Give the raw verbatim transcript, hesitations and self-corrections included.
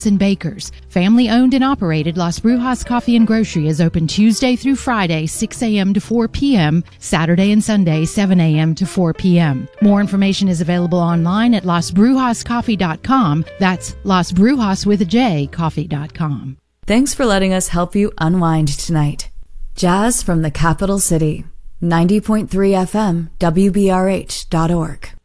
and bakers. Family owned and operated, Las Brujas Coffee and Grocery is open Tuesday through Friday, six a.m. to four p.m., Saturday and Sunday, seven a.m. to four p.m. More information is available online at las brujas coffee dot com. That's Las Brujas with a J, coffee dot com. Thanks for letting us help you unwind tonight. Jazz from the capital city. ninety point three F M, W B R H dot org.